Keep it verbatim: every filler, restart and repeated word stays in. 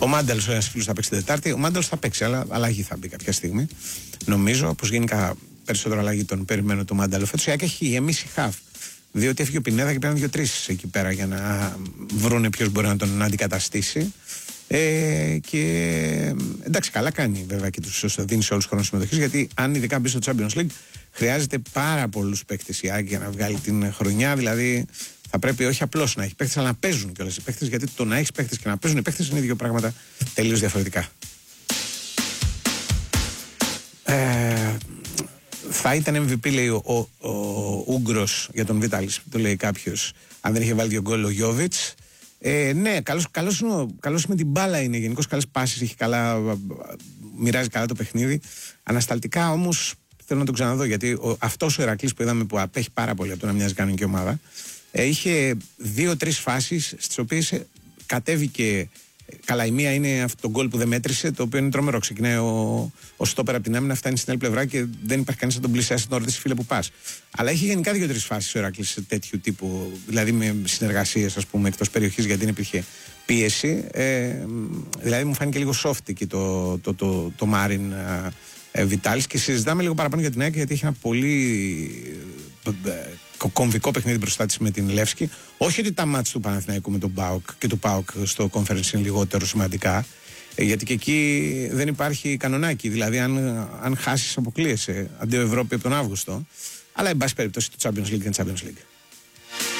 Ο Μάνταλος, ένας φίλος, θα παίξει την Τετάρτη. Ο Μάνταλος θα παίξει, αλλά αλλαγή θα μπει κάποια στιγμή. Νομίζω, όπως γενικά περισσότερο αλλαγή τον περιμένω το Μάνταλο φέτος. Η ΑΕΚ έχει γεμίσει χαφ. Διότι έφυγε ο Πινέδα και πήραν δύο-τρεις εκεί πέρα για να βρούνε ποιος μπορεί να τον αντικαταστήσει. Ε, και εντάξει, καλά κάνει βέβαια και τους δίνει σε όλους τους χρόνους συμμετοχής, γιατί αν ειδικά μπει στο Champions League χρειάζεται πάρα πολλούς παίκτες η ΑΕΚ για να βγάλει την χρονιά. Δηλαδή θα πρέπει όχι απλώς να έχει παίκτες, αλλά να παίζουν κιόλας οι παίκτες, γιατί το να έχεις παίκτες και να παίζουν οι παίκτες είναι δύο πράγματα τελείως διαφορετικά. Ε, θα ήταν εμ βι πι, λέει ο, ο, ο Ούγγρος για τον Βίταλης, το λέει κάποιος, αν δεν είχε βάλει δύο γκολ ο Γιόβιτς. Ε, ναι, καλός, καλός, καλός με την μπάλα είναι, γενικώς καλές πάσεις, έχει καλά, μοιράζει καλά το παιχνίδι. Ανασταλτικά όμως θέλω να τον ξαναδώ, γιατί ο, αυτός ο Ηρακλής που είδαμε, που απέχει πάρα πολύ από το να μοιάζει κανονική ομάδα, ε, είχε δύο-τρεις φάσεις στις οποίες ε, κατέβηκε. Καλά, η μία είναι αυτό το γκολ που δεν μέτρησε, το οποίο είναι τρομερό. Ξεκινάει ο, ο στόπερ από την άμυνα, φτάνει στην άλλη πλευρά και δεν υπάρχει κανείς να τον πλησιάσει, τον ρωτήσει, φίλε, που πας. Αλλά έχει γενικά δύο-τρεις φάσεις ο Ηρακλής τέτοιου τύπου, δηλαδή με συνεργασίες, ας πούμε, εκτός περιοχής, γιατί δεν υπήρχε πίεση. Ε, δηλαδή μου φάνηκε λίγο soft εκεί το, το, το, το, το Μάριν ε, Βιτάλης, και συζητάμε λίγο παραπάνω για την ΑΕΚ, γιατί έχει ένα πολύ ε, κομβικό παιχνίδι μπροστά της με την Λεύσκη. Όχι ότι τα μάτς του Παναθηναϊκού με τον ΠΑΟΚ και του ΠΑΟΚ στο conference είναι λιγότερο σημαντικά, ε, γιατί και εκεί δεν υπάρχει κανονάκι. Δηλαδή, αν, αν χάσεις, αποκλείεσαι. Αντί Ευρώπη από τον Αύγουστο. Αλλά, εν πάση περιπτώσει, το Champions League είναι Champions League.